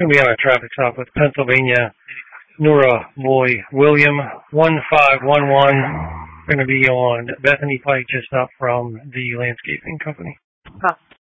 Going to be on a traffic stop with Pennsylvania Nora Boy William 1511. Going to be on Bethany Pike, just up from the landscaping company.